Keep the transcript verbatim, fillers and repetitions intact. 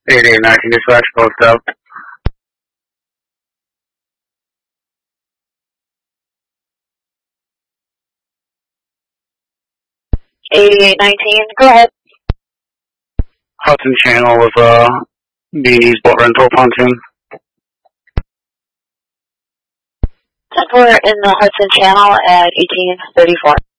eighty-eight nineteen dispatch, post up. eighty-eight nineteen, go ahead. Hudson Channel with uh, Beanie's boat rental pontoon. We're in the Hudson Channel at eighteen thirty-four.